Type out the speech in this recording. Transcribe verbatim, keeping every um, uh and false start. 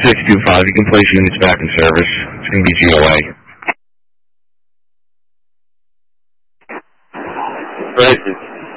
six two five, you can place units back in service. It's going to be G O A. Right.